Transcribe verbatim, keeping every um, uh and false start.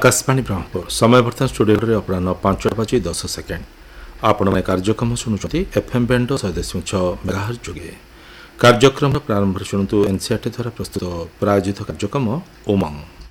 आकाशवाणी ब्रह्मपुर समय बर्तमान स्टूडियो अपराह पांचटा बाजी दस सेकेंड आपण कार्यक्रम शुणुंट एफएम बैंड शहे दशमिक छः मेगाहर्ट्ज जोगे कार्यक्रम प्रारंभ शुणु एनसीआरटी द्वारा प्रस्तुत प्रायोजित कार्यक्रम उमंग।